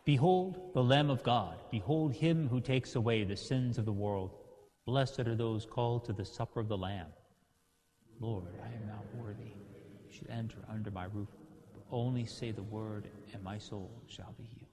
Behold the Lamb of God. Behold him who takes away the sins of the world. Blessed are those called to the supper of the Lamb. Lord, I am not worthy you should enter under my roof, but only say the word, and my soul shall be healed.